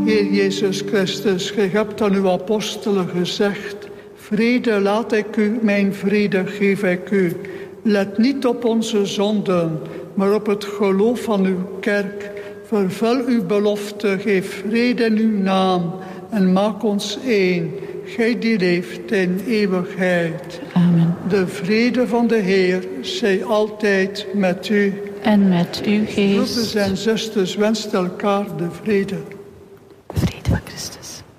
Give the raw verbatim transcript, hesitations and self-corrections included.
Heer Jezus Christus, gij hebt aan uw apostelen gezegd: vrede laat ik u, mijn vrede geef ik u. Let niet op onze zonden, maar op het geloof van uw kerk. Vervul uw belofte, geef vrede in uw naam en maak ons één. Gij die leeft in eeuwigheid. Amen. De vrede van de Heer zij altijd met u. En met uw geest. Broeders en zusters, wenst elkaar de vrede. Vrede van Christus.